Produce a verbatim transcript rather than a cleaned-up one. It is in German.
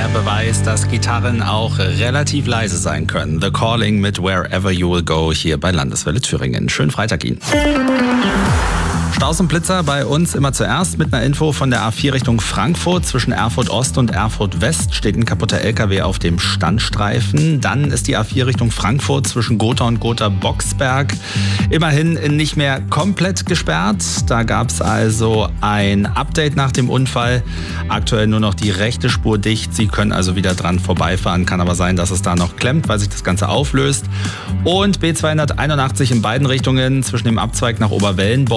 Beweis, dass Gitarren auch relativ leise sein können. The Calling mit Wherever You Will Go hier bei Landeswelle Thüringen. Schönen Freitag Ihnen. Staus und Blitzer bei uns immer zuerst mit einer Info von der A vier Richtung Frankfurt. Zwischen Erfurt Ost und Erfurt West steht ein kaputter L K W auf dem Standstreifen. Dann ist die A vier Richtung Frankfurt zwischen Gotha und Gotha-Boxberg immerhin nicht mehr komplett gesperrt. Da gab es also ein Update nach dem Unfall. Aktuell nur noch die rechte Spur dicht. Sie können also wieder dran vorbeifahren. Kann aber sein, dass es da noch klemmt, weil sich das Ganze auflöst. Und B zweihunderteinundachtzig in beiden Richtungen zwischen dem Abzweig nach Oberwellenborn